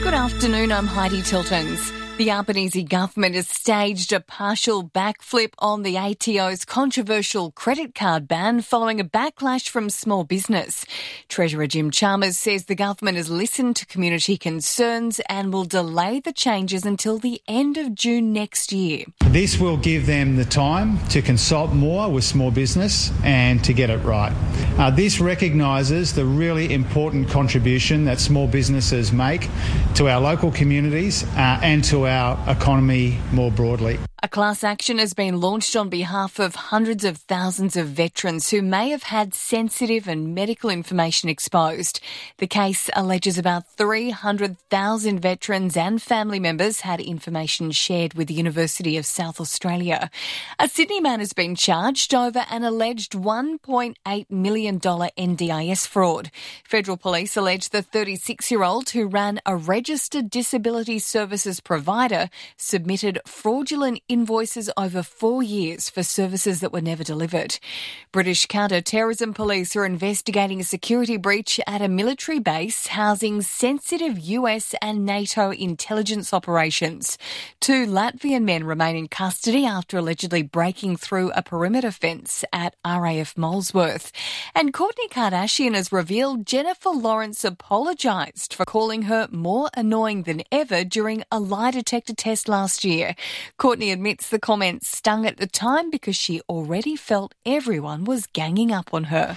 Good afternoon, I'm Heidi Tiltons. The Albanese government has staged a partial backflip on the ATO's controversial credit card ban following a backlash from small business. Treasurer Jim Chalmers says the government has listened to community concerns and will delay the changes until the end of June next year. This will give them the time to consult more with small business and to get it right. This recognises the really important contribution that small businesses make to our local communities and to our economy more broadly. A class action has been launched on behalf of hundreds of thousands of veterans who may have had sensitive and medical information exposed. The case alleges about 300,000 veterans and family members had information shared with the University of South Australia. A Sydney man has been charged over an alleged $1.8 million NDIS fraud. Federal police allege the 36-year-old who ran a registered disability services provider submitted fraudulent invoices over 4 years for services that were never delivered. British counter-terrorism police are investigating a security breach at a military base housing sensitive US and NATO intelligence operations. 2 Latvian men remain in custody after allegedly breaking through a perimeter fence at RAF Molesworth. And Kourtney Kardashian has revealed Jennifer Lawrence apologised for calling her more annoying than ever during a lie detector test last year. Kourtney admits the comments stung at the time because she already felt everyone was ganging up on her.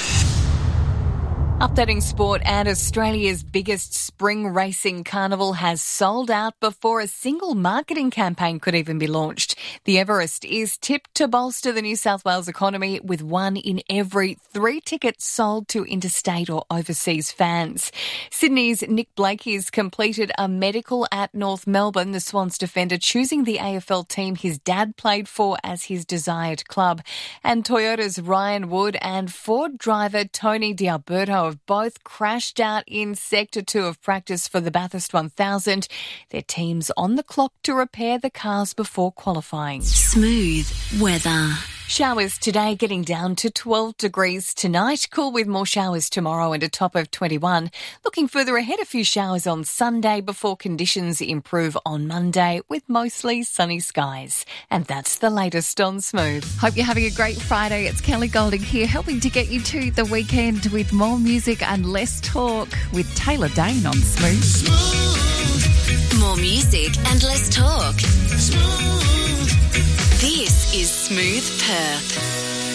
Updating sport, and Australia's biggest spring racing carnival has sold out before a single marketing campaign could even be launched. The Everest is tipped to bolster the New South Wales economy with 1 in every 3 tickets sold to interstate or overseas fans. Sydney's Nick Blakey has completed a medical at North Melbourne, the Swans defender choosing the AFL team his dad played for as his desired club. And Toyota's Ryan Wood and Ford driver Tony D'Alberto have both crashed out in Sector 2 of practice for the Bathurst 1000. Their team's on the clock to repair the cars before qualifying. Smooth weather. Showers today, getting down to 12 degrees tonight. Cool with more showers tomorrow and a top of 21. Looking further ahead, a few showers on Sunday before conditions improve on Monday with mostly sunny skies. And that's the latest on Smooth. Hope you're having a great Friday. It's Kelly Golding here, helping to get you to the weekend with more music and less talk with Taylor Dane on Smooth. Smooth. More music and less talk. Smooth. This is Smooth Perth.